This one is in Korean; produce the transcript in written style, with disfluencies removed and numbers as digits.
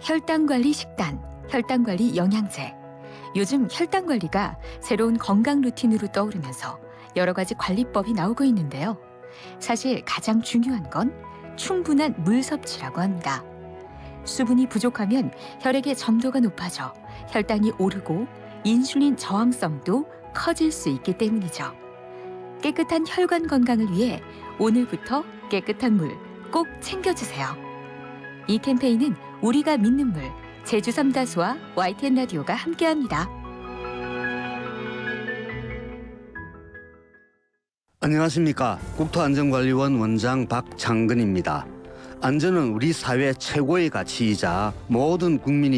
혈당관리 식단, 혈당관리 영양제. 요즘 혈당관리가 새로운 건강 루틴으로 떠오르면서 여러 가지 관리법이 나오고 있는데요. 사실 가장 중요한 건 충분한 물 섭취라고 합니다. 수분이 부족하면 혈액의 점도가 높아져 혈당이 오르고 인슐린 저항성도 커질 수 있기 때문이죠. 깨끗한 혈관 건강을 위해 오늘부터 깨끗한 물 꼭 챙겨주세요. 이 캠페인은 우리가 믿는 물, 제주 삼다수와 YTN 라디오가 함께합니다. 안녕하십니까. 국토안전관리원 원장 박창근입니다. 안전은 우리 사회 최고의 가치이자 모든 국민이